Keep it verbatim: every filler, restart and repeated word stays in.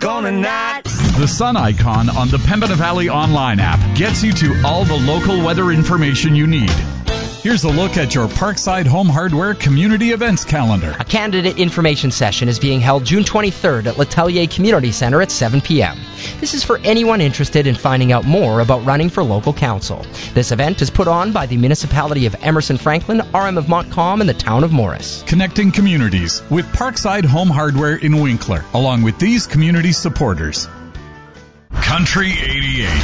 gonna not. The sun icon on the Pembina Valley online app gets you to all the local weather information you need. Here's a look at your Parkside Home Hardware Community Events calendar. A candidate information session is being held June twenty-third at L'Atelier Community Center at seven p.m. This is for anyone interested in finding out more about running for local council. This event is put on by the municipality of Emerson Franklin, R M of Montcalm, and the town of Morris. Connecting communities with Parkside Home Hardware in Winkler, along with these community supporters. Country eighty-eight.